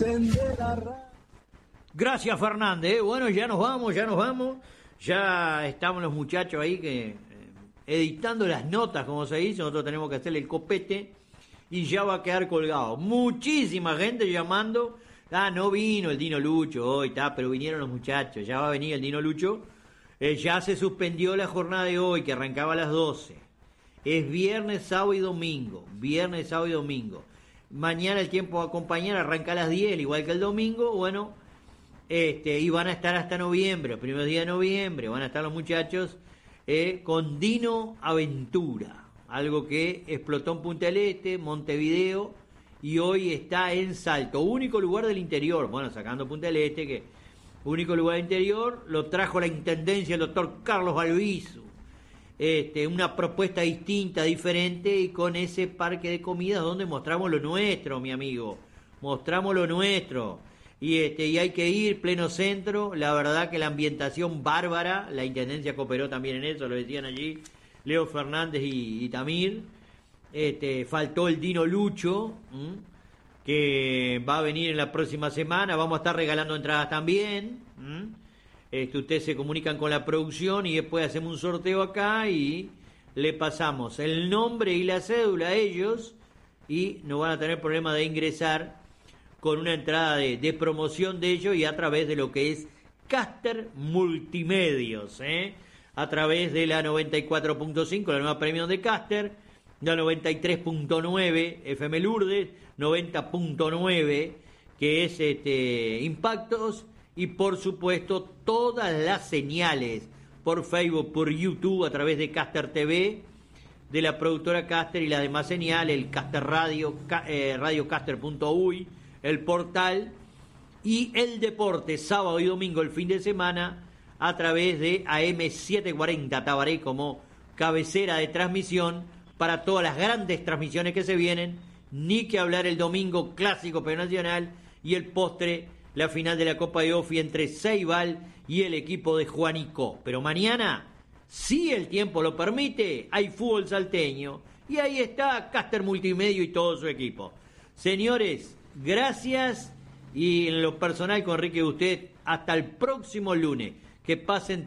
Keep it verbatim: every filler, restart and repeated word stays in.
Gracias, Fernández. Bueno, ya nos vamos, ya nos vamos. Ya estamos los muchachos ahí que eh, editando las notas, como se dice. Nosotros tenemos que hacerle el copete y ya va a quedar colgado. Muchísima gente llamando. Ah, no vino el Dino Lucho hoy, está, pero vinieron los muchachos. Ya va a venir el Dino Lucho. Eh, ya se suspendió la jornada de hoy, que arrancaba a las doce. Es viernes, sábado y domingo. Viernes, sábado y domingo. Mañana el tiempo va a acompañar, arranca a las diez, igual que el domingo. Bueno, este, y van a estar hasta noviembre, el primer día de noviembre. Van a estar los muchachos eh, con Dino Aventura. Algo que explotó en Punta del Este, Montevideo, y hoy está en Salto. Único lugar del interior. Bueno, sacando Punta del Este, que único lugar del interior. Lo trajo la intendencia el doctor Carlos Albizu. Este, una propuesta distinta, diferente, y con ese parque de comidas donde mostramos lo nuestro, mi amigo, mostramos lo nuestro, y este y hay que ir, pleno centro. La verdad que la ambientación bárbara, la intendencia cooperó también en eso, lo decían allí Leo Fernández y, y Tamir. Este, faltó el Dino Lucho, ¿m? que va a venir en la próxima semana. Vamos a estar regalando entradas también, ¿m? Este, ustedes se comunican con la producción y después hacemos un sorteo acá y le pasamos el nombre y la cédula a ellos y no van a tener problema de ingresar con una entrada de, de promoción de ellos y a través de lo que es Caster Multimedios, ¿eh? A través de la noventa y cuatro punto cinco, la nueva premium de Caster, la noventa y tres punto nueve F M Lourdes, noventa punto nueve que es este Impactos, y por supuesto todas las señales por Facebook, por YouTube, a través de Caster T V, de la productora Caster, y las demás señales, el Caster Radio, eh, radiocaster punto uy, el portal, y el deporte, sábado y domingo, el fin de semana, a través de A M setecientos cuarenta Tabaré como cabecera de transmisión para todas las grandes transmisiones que se vienen. Ni que hablar el domingo, clásico nacional, y el postre, la final de la Copa de Ofi entre Ceibal y el equipo de Juanico. Pero mañana, si el tiempo lo permite, hay fútbol salteño. Y ahí está Caster Multimedio y todo su equipo. Señores, gracias. Y en lo personal con Enrique, usted, hasta el próximo lunes. Que pasen